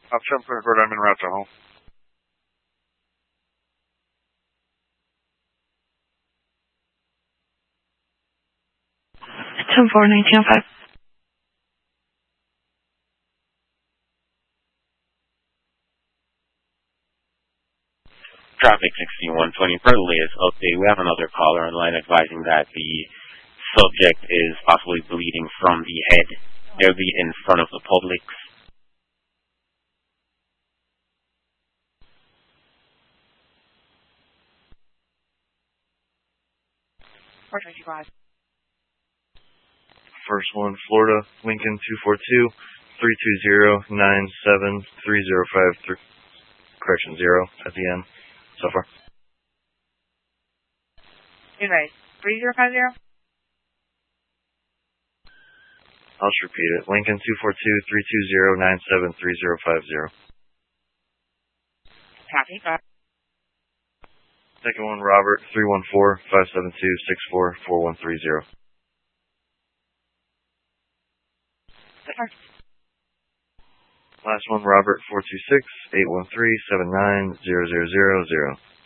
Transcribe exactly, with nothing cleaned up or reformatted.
Uh, ten four, I'm en route to home. ten four, nineteen oh five. Traffic sixty-one twenty per latest update. We have another caller online advising that the subject is possibly bleeding from the head. They'll be in front of the Publix. four twenty-five. First one, Florida, Lincoln two four two, three two zero, nine seven three zero five three. Correction, zero at the end. So far. United, three zero five zero? I'll just repeat it. Lincoln two four two, three two zero, nine seven three zero five zero. Copy. Second one, Robert, three one four, five seven two, six four four one three zero. Last one, Robert, four two six, eight one three, seven nine zero zero zero zero.